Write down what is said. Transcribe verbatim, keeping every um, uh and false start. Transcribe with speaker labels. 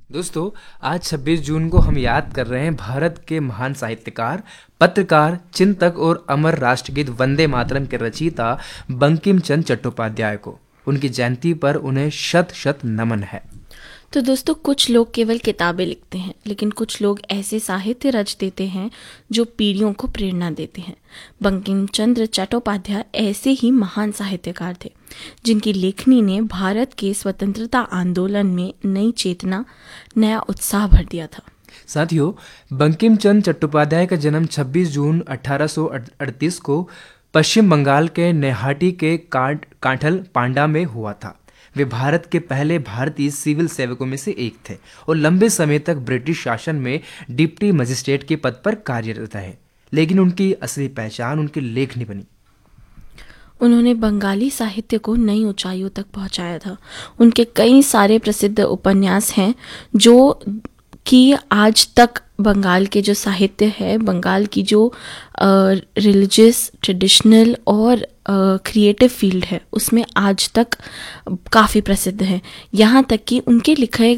Speaker 1: दोस्तों, आज छब्बीस जून को हम याद कर रहे हैं भारत के महान साहित्यकार, पत्रकार, चिंतक और अमर राष्ट्रगीत वंदे मातरम के रचयिता बंकिम चंद्र चट्टोपाध्याय को। उनकी जयंती पर उन्हें शत शत नमन है।
Speaker 2: तो दोस्तों, कुछ लोग केवल किताबें लिखते हैं, लेकिन कुछ लोग ऐसे साहित्य रच देते हैं जो पीढ़ियों को प्रेरणा देते हैं। बंकिम चंद्र चट्टोपाध्याय ऐसे ही महान साहित्यकार थे जिनकी लेखनी ने भारत के स्वतंत्रता आंदोलन में नई चेतना, नया उत्साह भर दिया था।
Speaker 1: साथियों, बंकिम चंद्र चट्टोपाध्याय का जन्म छब्बीस जून अठारह सौ अड़तीस को पश्चिम बंगाल के नैहाटी के काट कांठल पांडा में हुआ था। वे भारत के पहले भारतीय सिविल सेवकों में से एक थे और लंबे समय तक ब्रिटिश शासन में डिप्टी मजिस्ट्रेट के पद पर कार्यरत रहे। लेकिन उनकी असली पहचान उनकी लेखनी बनी।
Speaker 2: उन्होंने बंगाली साहित्य को नई ऊंचाइयों तक पहुंचाया था। उनके कई सारे प्रसिद्ध उपन्यास हैं जो कि आज तक बंगाल के जो साहित्य है, बंगाल की जो रिलीजियस, ट्रेडिशनल और क्रिएटिव फील्ड है, उसमें आज तक काफ़ी प्रसिद्ध है। यहाँ तक कि उनके लिखे